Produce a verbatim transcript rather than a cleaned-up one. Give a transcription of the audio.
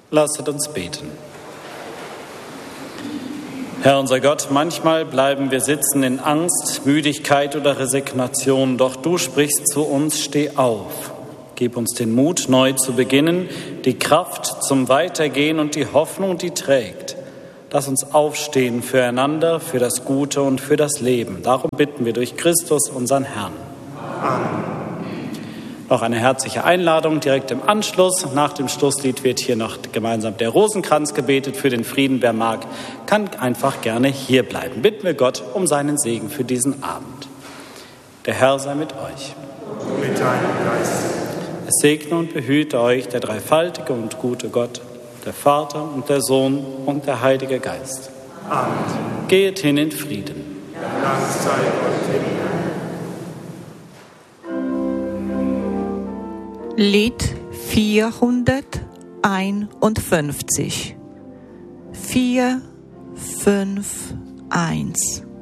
Lasset uns beten. Herr unser Gott, manchmal bleiben wir sitzen in Angst, Müdigkeit oder Resignation, doch du sprichst zu uns, steh auf. Gib uns den Mut, neu zu beginnen, die Kraft zum Weitergehen und die Hoffnung, die trägt. Lass uns aufstehen füreinander, für das Gute und für das Leben. Darum bitten wir durch Christus, unseren Herrn. Amen. Noch eine herzliche Einladung direkt im Anschluss. Nach dem Schlusslied wird hier noch gemeinsam der Rosenkranz gebetet für den Frieden. Wer mag, kann einfach gerne hier bleiben. Bitten wir Gott um seinen Segen für diesen Abend. Der Herr sei mit euch. Und mit deinem Geist. Es segne und behüte euch der dreifaltige und gute Gott, der Vater und der Sohn und der Heilige Geist. Amen. Geht hin in Frieden. Dank sei Gott im Himmel. Lied vierhunderteinundfünfzig. vier, fünf, eins.